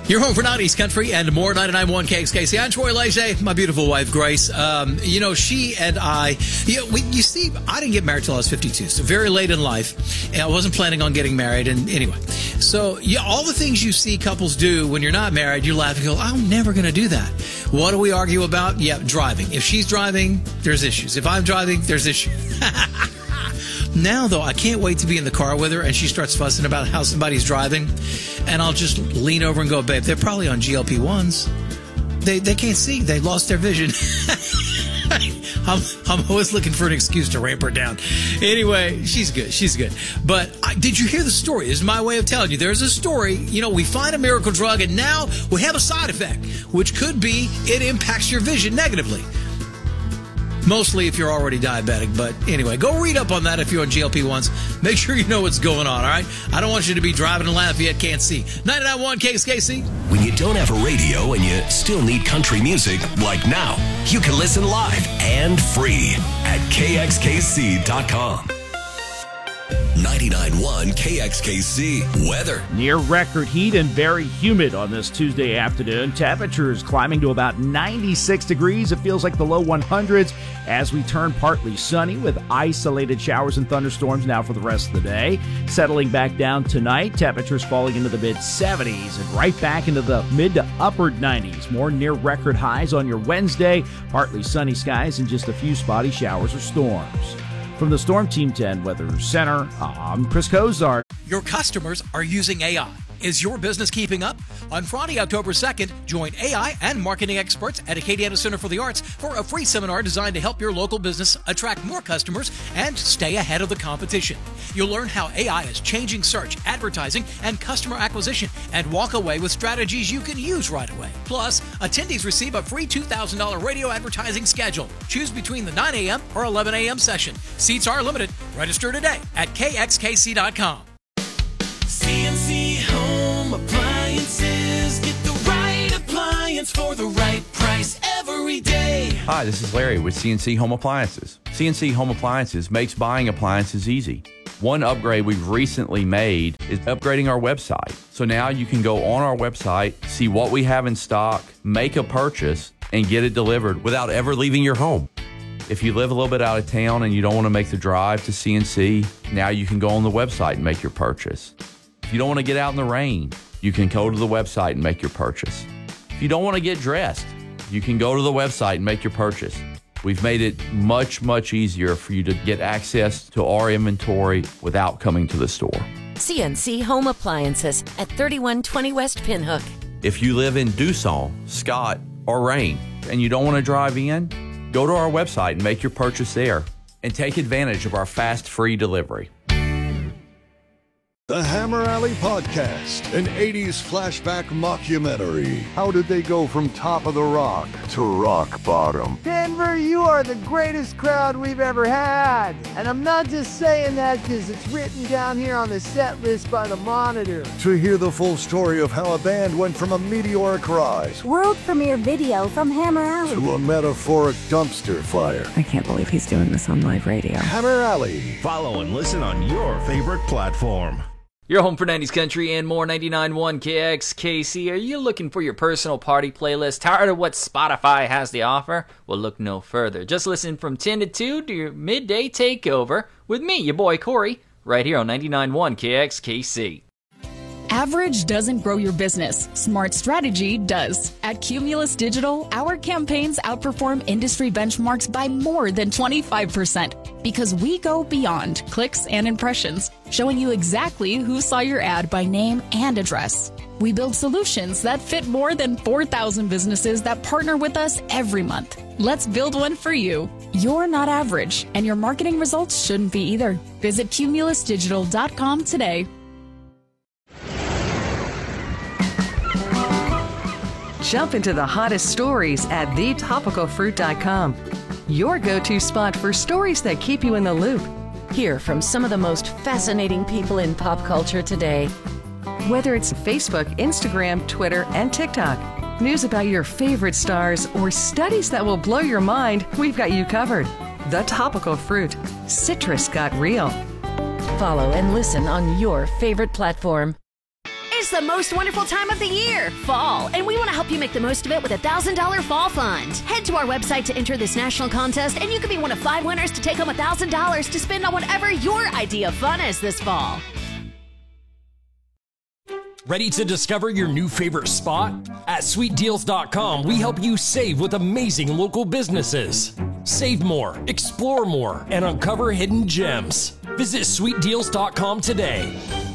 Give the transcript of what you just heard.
You're home for 90s country and more. 99.1 KXKC. I'm Troy Leger, my beautiful wife, Grace. She and I, you see, I didn't get married till I was 52, so very late in life. And I wasn't planning on getting married. And anyway, so all the things you see couples do when you're not married, you laugh and go, I'm never going to do that. What do we argue about? Yeah, driving. If she's driving, there's issues. If I'm driving, there's issues. Now, though, I can't wait to be in the car with her and she starts fussing about how somebody's driving. And I'll just lean over and go, babe, they're probably on GLP-1s. They can't see. They lost their vision. I'm always looking for an excuse to ramp her down. Anyway, she's good. She's good. But did you hear the story? This is my way of telling you. There's a story. We find a miracle drug and now we have a side effect, which could be it impacts your vision negatively. Mostly if you're already diabetic. But anyway, go read up on that if you're on GLP-1s. Make sure you know what's going on, all right? I don't want you to be driving and laugh yet can't see. 99.1 KXKC. When you don't have a radio and you still need country music, like now, you can listen live and free at KXKC.com. 99.1 KXKC weather. Near record heat and very humid on this Tuesday afternoon. Temperatures climbing to about 96 degrees. It feels like the low 100s as we turn partly sunny with isolated showers and thunderstorms now for the rest of the day. Settling back down tonight, temperatures falling into the mid-70s and right back into the mid to upper 90s. More near record highs on your Wednesday. Partly sunny skies and just a few spotty showers or storms. From the Storm Team 10 Weather Center, I'm Chris Kozart. Your customers are using AI. Is your business keeping up? On Friday, October 2nd, join AI and marketing experts at Acadiana Center for the Arts for a free seminar designed to help your local business attract more customers and stay ahead of the competition. You'll learn how AI is changing search, advertising, and customer acquisition, and walk away with strategies you can use right away. Plus, attendees receive a free $2,000 radio advertising schedule. Choose between the 9 a.m. or 11 a.m. session. Seats are limited. Register today at KXKC.com. CNC Home Appliances. Get the right appliance for the right price every day. Hi, this is Larry with CNC Home Appliances. CNC Home Appliances makes buying appliances easy. One upgrade we've recently made is upgrading our website. So now you can go on our website, see what we have in stock, make a purchase, and get it delivered without ever leaving your home. If you live a little bit out of town and you don't want to make the drive to CNC, now you can go on the website and make your purchase. If you don't want to get out in the rain, you can go to the website and make your purchase. If you don't want to get dressed, you can go to the website and make your purchase. We've made it much, much easier for you to get access to our inventory without coming to the store. CNC Home Appliances at 3120 West Pinhook. If you live in Dusson, Scott, or Rain, and you don't want to drive in, go to our website and make your purchase there and take advantage of our fast, free delivery. The Hammer Alley Podcast, an 80s flashback mockumentary. How did they go from top of the rock to rock bottom? Denver, you are the greatest crowd we've ever had. And I'm not just saying that because it's written down here on the set list by the Monitor. To hear the full story of how a band went from a meteoric rise, world premiere video from Hammer Alley, to a metaphoric dumpster fire. I can't believe he's doing this on live radio. Hammer Alley. Follow and listen on your favorite platform. You're home for 90s country and more. 99.1 KXKC. Are you looking for your personal party playlist? Tired of what Spotify has to offer? Well, look no further. Just listen from 10 to 2 to your midday takeover with me, your boy Corey, right here on 99.1 KXKC. Average doesn't grow your business. Smart strategy does. At Cumulus Digital, our campaigns outperform industry benchmarks by more than 25% because we go beyond clicks and impressions, showing you exactly who saw your ad by name and address. We build solutions that fit more than 4,000 businesses that partner with us every month. Let's build one for you. You're not average, and your marketing results shouldn't be either. Visit cumulusdigital.com today. Jump into the hottest stories at thetopicalfruit.com. Your go-to spot for stories that keep you in the loop. Hear from some of the most fascinating people in pop culture today. Whether it's Facebook, Instagram, Twitter, and TikTok, news about your favorite stars, or studies that will blow your mind, we've got you covered. The Topical Fruit. Citrus got real. Follow and listen on your favorite platform. It's the most wonderful time of the year, fall, and we want to help you make the most of it with a $1,000 fall fund. Head to our website to enter this national contest, and you could be one of 5 winners to take home $1,000 to spend on whatever your idea of fun is this fall. Ready to discover your new favorite spot? At sweetdeals.com, we help you save with amazing local businesses. Save more, explore more, and uncover hidden gems. Visit sweetdeals.com today.